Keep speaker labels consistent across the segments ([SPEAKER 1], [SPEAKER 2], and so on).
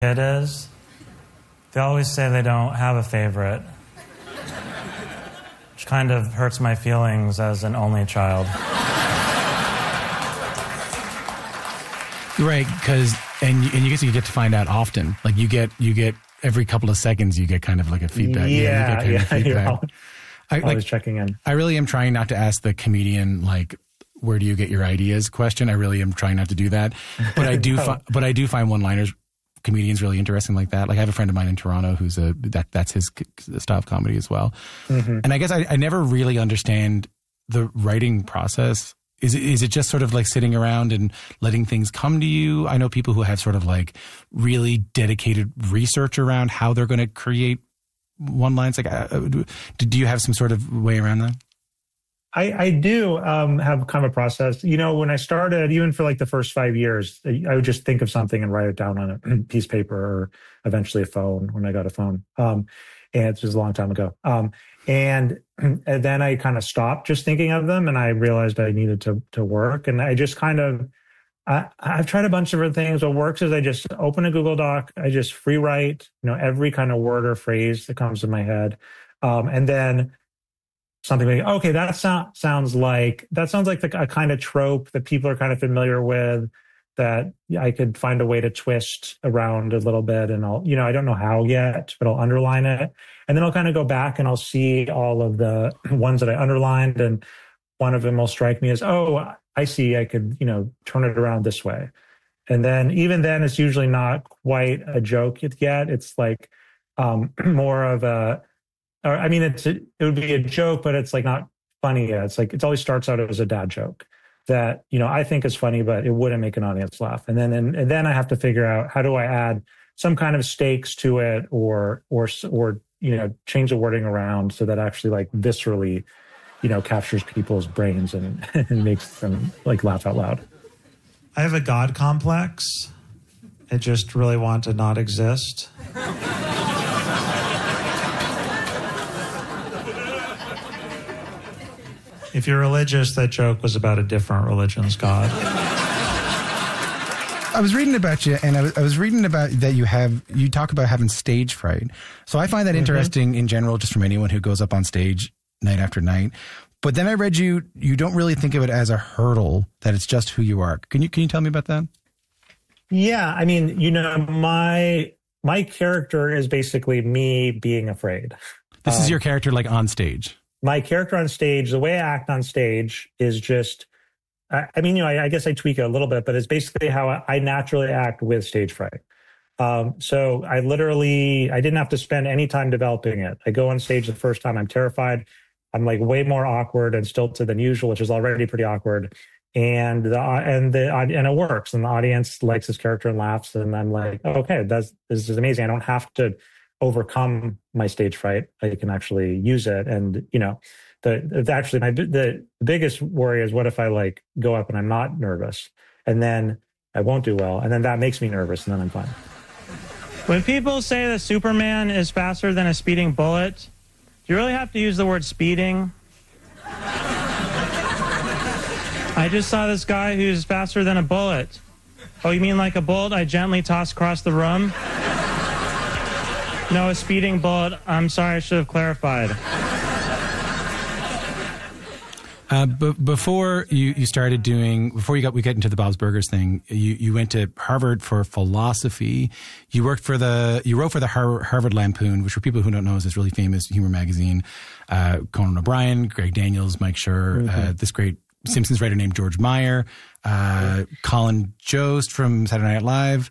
[SPEAKER 1] kid is, they always say they don't have a favorite, which kind of hurts my feelings as an only child.
[SPEAKER 2] Right, because and you guess you get to find out often. Like you get every couple of seconds you get kind of like a feedback.
[SPEAKER 3] Yeah,
[SPEAKER 2] you get kind of feedback.
[SPEAKER 3] Always checking in.
[SPEAKER 2] I really am trying not to ask the comedian like, where do you get your ideas question. I really am trying not to do that, but I do. But I do find one-liners, comedians really interesting like that. Like I have a friend of mine in Toronto who's that's his style of comedy as well. Mm-hmm. And I guess I never really understand the writing process. Is it just sort of like sitting around and letting things come to you? I know people who have sort of like really dedicated research around how they're going to create one-liners. Like, do you have some sort of way around that?
[SPEAKER 3] I do have kind of a process. You know, when I started, even for like the first 5 years, I would just think of something and write it down on a piece of paper or eventually a phone when I got a phone. And it was a long time ago. And then I kind of stopped just thinking of them and I realized I needed to work. And I just kind of, I've tried a bunch of different things. What works is I just open a Google Doc. I just free write, every kind of word or phrase that comes to my head. And then something like, okay, that sounds like a kind of trope that people are kind of familiar with that I could find a way to twist around a little bit. And I don't know how yet, but I'll underline it. And then I'll kind of go back and I'll see all of the ones that I underlined. And one of them will strike me as, oh, I see, I could, turn it around this way. And then even then it's usually not quite a joke yet. It's like more of it would be a joke, but it's like not funny yet. It's like, it always starts out as a dad joke that, I think is funny, but it wouldn't make an audience laugh. And then I have to figure out how do I add some kind of stakes to it or change the wording around so that actually like viscerally, captures people's brains and makes them like laugh out loud.
[SPEAKER 1] I have a God complex. I just really want to not exist. If you're religious, that joke was about a different religion's God.
[SPEAKER 2] I was reading about you, and I was reading about that you talk about having stage fright. So I find that interesting in general, just from anyone who goes up on stage night after night. But then I read you don't really think of it as a hurdle, that it's just who you are. Can you tell me about that?
[SPEAKER 3] Yeah, I mean, my character is basically me being afraid.
[SPEAKER 2] This is your character like on stage.
[SPEAKER 3] My character on stage, the way I act on stage is just, I guess I tweak it a little bit, but it's basically how I naturally act with stage fright. So I didn't have to spend any time developing it. I go on stage the first time, I'm terrified. I'm like way more awkward and stilted than usual, which is already pretty awkward. And it works, and the audience likes this character and laughs. And I'm like, oh, okay, this is amazing. I don't have to overcome my stage fright. I can actually use it. And, the biggest worry is what if I like go up and I'm not nervous and then I won't do well. And then that makes me nervous and then I'm fine.
[SPEAKER 1] When people say that Superman is faster than a speeding bullet, do you really have to use the word speeding? I just saw this guy who's faster than a bullet. Oh, you mean like a bullet I gently toss across the room? No, a speeding bullet. I'm sorry, I should have clarified.
[SPEAKER 2] Before we got into the Bob's Burgers thing, you went to Harvard for philosophy. You wrote for the Harvard Lampoon, which for people who don't know is this really famous humor magazine. Conan O'Brien, Greg Daniels, Mike Schur, this great Simpsons writer named George Meyer, Colin Jost from Saturday Night Live.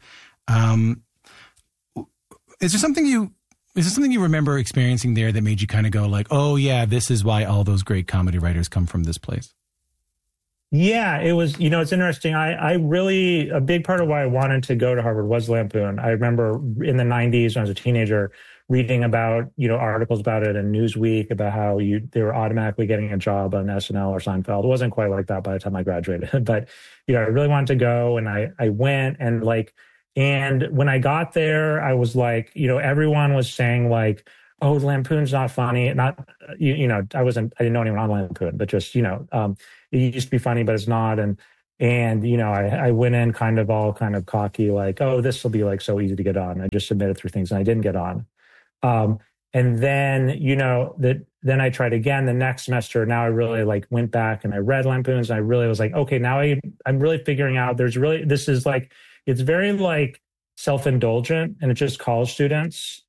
[SPEAKER 2] Is there something you remember experiencing there that made you kind of go like, oh yeah, this is why all those great comedy writers come from this place?
[SPEAKER 3] Yeah, it was, it's interesting. I really, a big part of why I wanted to go to Harvard was Lampoon. I remember in the 90s when I was a teenager reading about, articles about it in Newsweek about how they were automatically getting a job on SNL or Seinfeld. It wasn't quite like that by the time I graduated, but, I really wanted to go and I went and and when I got there, I was like, everyone was saying like, oh, Lampoon's not funny. Not, I didn't know anyone on Lampoon, but just, it used to be funny, but it's not. And, And, I went in kind of all kind of cocky, like, oh, this will be like so easy to get on. I just submitted through things and I didn't get on. And then, then I tried again the next semester. Now I really like went back and I read Lampoons and I really was like, okay, now I'm really figuring out this is like, it's very like self-indulgent and it's just college students.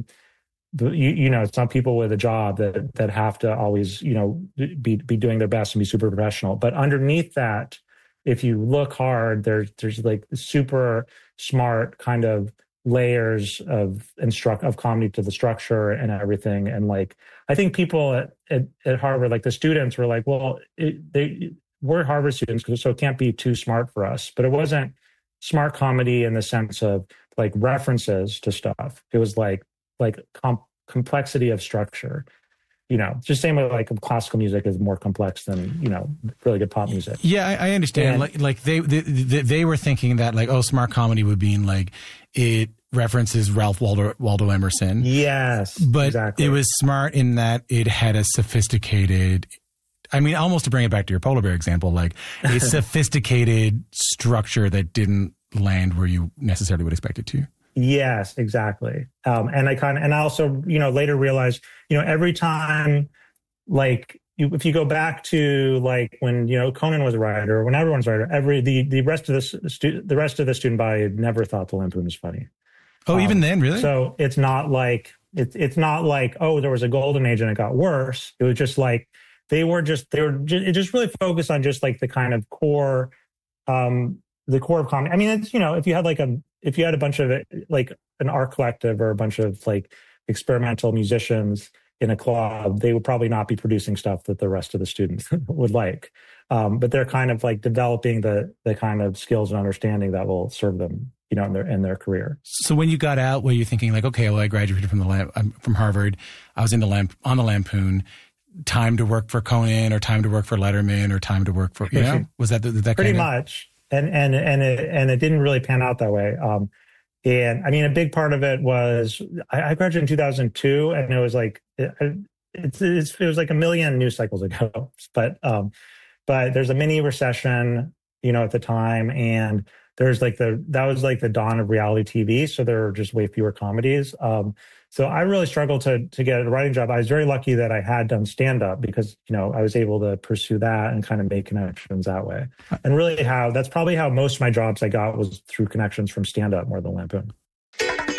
[SPEAKER 3] It's not people with a job that have to always, be doing their best and be super professional. But underneath that, if you look hard, there's like super smart kind of layers of comedy to the structure and everything. And like, I think people at Harvard, like the students were like, well, we're Harvard students, so it can't be too smart for us. But it wasn't smart comedy in the sense of like references to stuff. It was like complexity of structure. Just same way like classical music is more complex than, really good pop music.
[SPEAKER 2] Yeah, I understand. And like they were thinking that like, oh, smart comedy would mean like it references Ralph Waldo Emerson.
[SPEAKER 3] Yes,
[SPEAKER 2] but
[SPEAKER 3] exactly.
[SPEAKER 2] It was smart in that it had a sophisticated, almost to bring it back to your polar bear example, like a sophisticated structure that didn't land where you necessarily would expect it to.
[SPEAKER 3] Yes, exactly. And I also, later realized, every time, like, if you go back to like when, Conan was a writer, or when everyone's a writer, the rest of the student body never thought the Lampoon was funny.
[SPEAKER 2] Oh, even then, really?
[SPEAKER 3] So it's not like, it's not like, oh, there was a golden age and it got worse. It was just like, it just really focused on just like the kind of core, the core of comedy. It's, if you had a bunch of like an art collective or a bunch of like experimental musicians in a club, they would probably not be producing stuff that the rest of the students would like. But they're kind of like developing the kind of skills and understanding that will serve them, in their career.
[SPEAKER 2] So when you got out, were you thinking like, okay, well, I graduated from Harvard, I was on the Lampoon, time to work for Conan or time to work for Letterman or time to work for, was that
[SPEAKER 3] pretty much? And it didn't really pan out that way. And a big part of it was I graduated in 2002, and it was like it was like a million news cycles ago. But there's a mini recession, at the time, and there's like that was like the dawn of reality TV. So there were just way fewer comedies. So I really struggled to get a writing job. I was very lucky that I had done stand-up because, I was able to pursue that and kind of make connections that way. And really that's probably how most of my jobs I got was through connections from stand-up more than Lampoon.